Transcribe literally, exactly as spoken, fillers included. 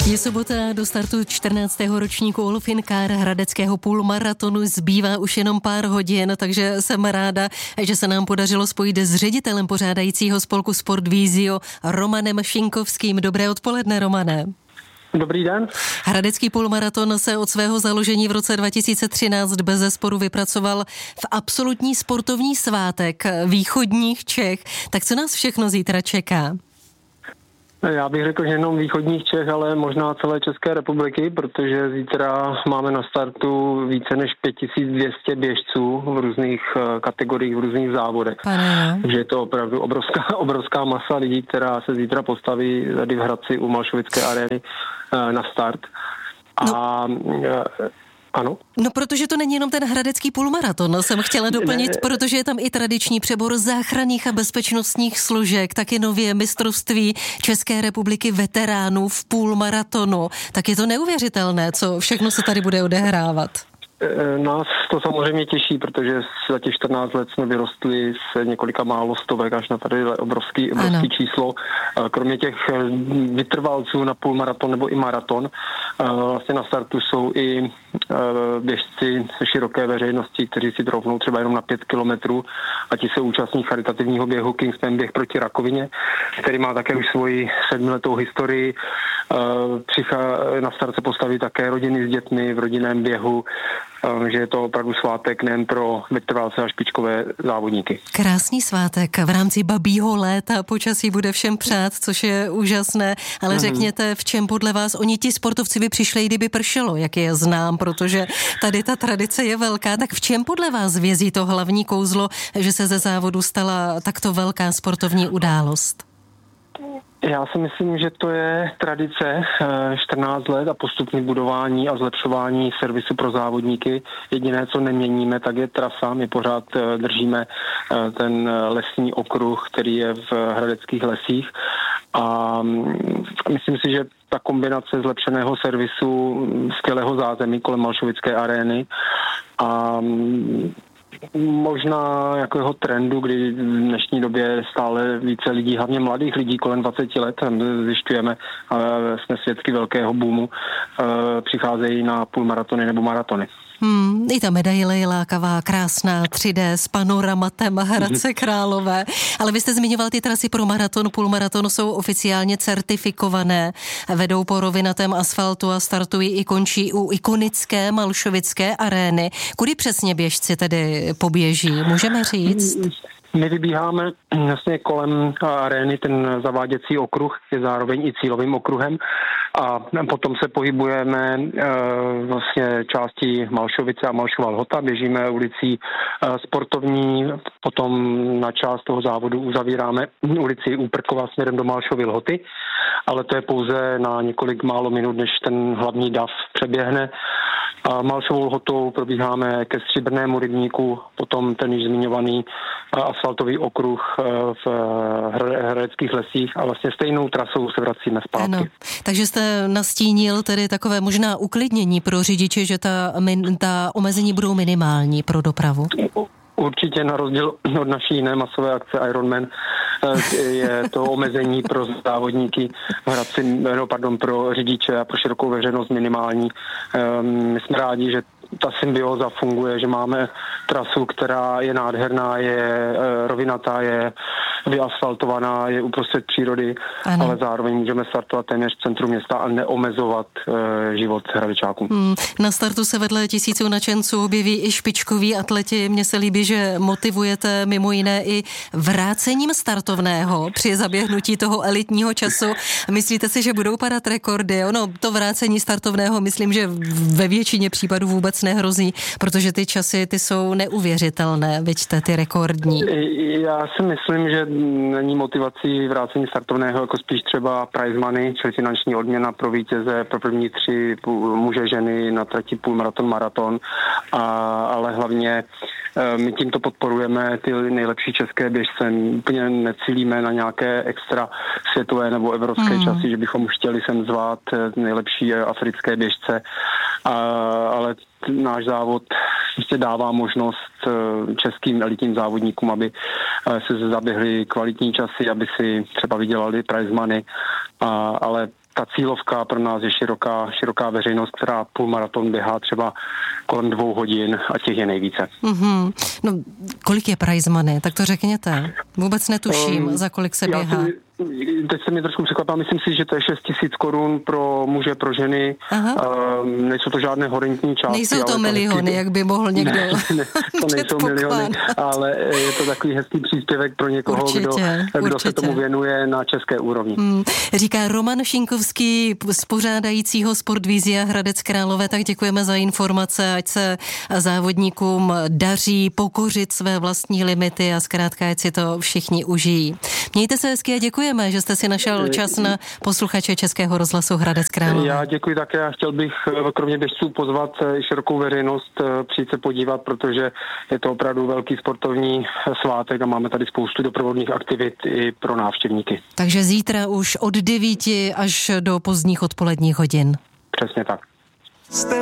Je sobota, do startu čtrnáctého ročníku Olfinkár hradeckého půlmaratonu zbývá už jenom pár hodin, takže jsem ráda, že se nám podařilo spojit s ředitelem pořádajícího spolku Sport Vízio Romanem Šinkovským. Dobré odpoledne, Romane. Dobrý den. Hradecký půlmaraton se od svého založení v roce dva tisíce třináct bezesporu vypracoval v absolutní sportovní svátek východních Čech. Tak co nás všechno zítra čeká? Já bych řekl, že jenom východních Čech, ale možná celé České republiky, protože zítra máme na startu více než pět tisíc dvě stě běžců v různých kategoriích, v různých závodech. Pane. Takže je to opravdu obrovská, obrovská masa lidí, která se zítra postaví tady v Hradci u Malšovické arény na start. A no. Ano. No, protože to není jenom ten hradecký půlmaraton, jsem chtěla doplnit, ne, protože je tam i tradiční přebor záchranných a bezpečnostních složek, taky nově mistrovství České republiky veteránů v půlmaratonu. Tak je to neuvěřitelné, co všechno se tady bude odehrávat. Nás to samozřejmě těší, protože za těch čtrnáct let jsme vyrostli z několika málo stovek až na tady obrovský, obrovský číslo. Kromě těch vytrvalců na půlmaraton nebo i maraton, vlastně na startu jsou i běžci široké veřejnosti, kteří si trofnou třeba jenom na pět kilometrů a ti se účastní charitativního běhu Kingspan běh proti rakovině, který má také už svoji sedmiletou historii. Na start se postaví také rodiny s dětmi v rodinném běhu, že je to opravdu svátek nejen pro vytrvalce a špičkové závodníky. Krásný svátek v rámci babího léta, počasí bude všem přát, což je úžasné, ale mm. řekněte, v čem podle vás oni ti sportovci by přišli, kdyby pršelo, jak je znám, protože tady ta tradice je velká, tak v čem podle vás vězí to hlavní kouzlo, že se ze závodu stala takto velká sportovní událost? Já si myslím, že to je tradice čtrnáct let a postupné budování a zlepšování servisu pro závodníky. Jediné, co neměníme, tak je trasa. My pořád držíme ten lesní okruh, který je v hradeckých lesích. A myslím si, že ta kombinace zlepšeného servisu, skvělého zázemí kolem Malšovické arény a možná jakého trendu, kdy v dnešní době stále více lidí, hlavně mladých lidí kolem dvacet let, zjišťujeme, jsme svědky velkého boomu, přicházejí na půlmaratony nebo maratony. Hmm, i ta medaile je lákavá, krásná, tři dé s panoramatem Hradce Králové. Ale vy jste zmiňoval ty trasy pro maraton, půlmaraton jsou oficiálně certifikované, vedou po rovinatém asfaltu a startují i končí u ikonické Malšovické arény. Kudy přesně běžci tedy poběží, můžeme říct? My vybíháme vlastně kolem arény, ten zaváděcí okruh je zároveň i cílovým okruhem a potom se pohybujeme vlastně částí Malšovice a Malšova Lhota, běžíme ulicí Sportovní, potom na část toho závodu uzavíráme ulici Úprkova směrem do Malšovy Lhoty, ale to je pouze na několik málo minut, než ten hlavní dav přeběhne. A Malšovou Lhotou probíháme ke Stříbrnému rybníku, potom ten již zmiňovaný asfaltový okruh v hradeckých lesích a vlastně stejnou trasou se vracíme zpátky. Ano. Takže jste nastínil tedy takové možná uklidnění pro řidiče, že ta, ta omezení budou minimální pro dopravu? Určitě na rozdíl od naší jiné masové akce Ironman je to omezení pro závodníky v Hradci, no, pardon, pro řidiče a pro širokou veřejnost minimální. My jsme rádi, že ta symbioza funguje, že máme trasu, která je nádherná, je rovinatá, je vyasfaltovaná, je uprostřed přírody, ano. Ale zároveň můžeme startovat téměř v centru města a neomezovat e, život hradečáků. Hmm, na startu se vedle tisíců nadšenců objeví i špičkoví atleti. Mně se líbí, že motivujete mimo jiné i vrácením startovného při zaběhnutí toho elitního času. Myslíte si, že budou padat rekordy? Ono, to vrácení startovného, myslím, že ve většině případů vůbec nehrozí, protože ty časy, ty jsou neuvěřitelné, vidíte, ty rekordní. Já si myslím, že není motivací vrácení startovného, jako spíš třeba prize money, čili finanční odměna pro vítěze, pro první tři muže, ženy na trati půlmaraton, maraton, a, ale hlavně my tímto podporujeme ty nejlepší české běžce. Úplně necílíme na nějaké extra světové nebo evropské mm. časy, že bychom chtěli sem zvát nejlepší africké běžce, a, ale náš závod prostě dává možnost českým elitním závodníkům, aby se zaběhli kvalitní časy, aby si třeba vydělali prize money, a, ale ta cílovka pro nás je široká, široká veřejnost, která půlmaraton běhá třeba kolem dvou hodin a těch je nejvíce. Mm-hmm. No, kolik je prize money? Tak to řekněte. Vůbec netuším, um, za kolik se běhá. Si, teď se mi trošku překvapá, myslím si, že to je šest tisíc korun pro muže, pro ženy. Um, nejsou to žádné horentní částky. Nejsou to miliony, hezký... jak by mohl někdo ne, ne, to nejsou miliony, ale je to takový hezký příspěvek pro někoho, určitě, kdo, kdo se tomu věnuje na české úrovni. Hmm. Říká Roman Šinkovský z pořádajícího Sportvízia Hradec Králové, tak děkujeme za informace, ať se závodníkům daří pokořit své vlastní limity a zkrátka, ať si to všichni užijí. Mějte se hezky a děkujeme, že jste si našel čas na posluchače Českého rozhlasu Hradec Králové. Já děkuji také a chtěl bych kromě běžců pozvat širokou veřejnost přijít se podívat, protože je to opravdu velký sportovní svátek a máme tady spoustu doprovodných aktivit i pro návštěvníky. Takže zítra už od devíti až do pozdních odpoledních hodin. Přesně tak.